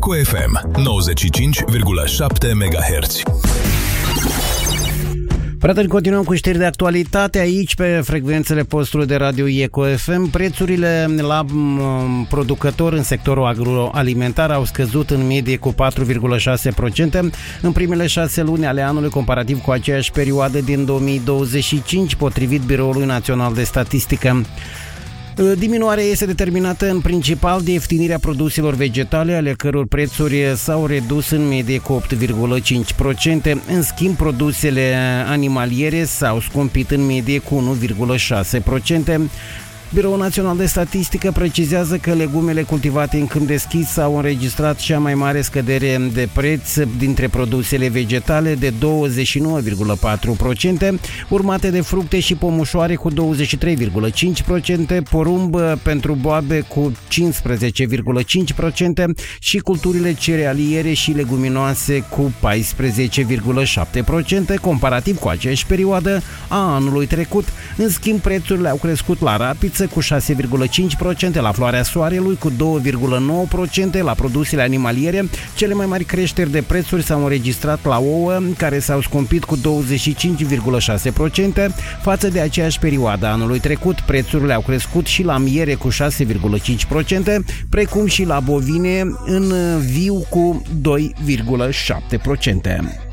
Eco FM 95,7 MHz. Prieteni, continuăm cu știri de actualitate aici pe frecvențele postului de radio Eco FM. Prețurile la producători în sectorul agroalimentar au scăzut în medie cu 4,6% în primele 6 luni ale anului, comparativ cu aceeași perioadă din 2025, potrivit Biroului Național de Statistică. Diminuarea este determinată în principal de ieftinirea produselor vegetale, ale căror prețuri s-au redus în medie cu 8,5%. În schimb, produsele animaliere s-au scumpit în medie cu 1,6%. Biroul Național de Statistică precizează că legumele cultivate în câmp deschis au înregistrat cea mai mare scădere de preț dintre produsele vegetale, de 29,4%, urmate de fructe și pomușoare cu 23,5%, porumb pentru boabe cu 15,5% și culturile cerealiere și leguminoase cu 14,7%, comparativ cu aceeași perioadă a anului trecut. În schimb, prețurile au crescut la rapiță cu 6,5%, la floarea soarelui cu 2,9%, la produsele animaliere. Cele mai mari creșteri de prețuri s-au înregistrat la ouă, care s-au scumpit cu 25,6% față de aceeași perioadă anului trecut. Prețurile au crescut și la miere cu 6,5%, precum și la bovine în viu cu 2,7%.